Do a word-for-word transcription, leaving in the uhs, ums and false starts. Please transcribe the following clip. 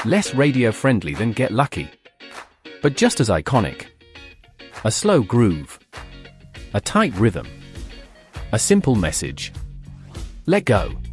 Less radio-friendly than Get Lucky, but just as iconic. A slow groove. A tight rhythm. A simple message. Let go.